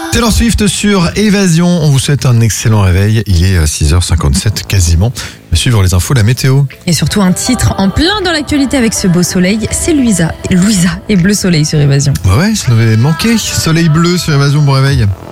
Taylor Swift sur Évasion. On vous souhaite un excellent réveil. Il est 6h57 quasiment. Suivre les infos, la météo. Et surtout un titre en plein dans l'actualité avec ce beau soleil, c'est Louisa et Bleu Soleil sur Évasion. Ouais, ça m'avait manqué. Soleil bleu sur Évasion, bon réveil.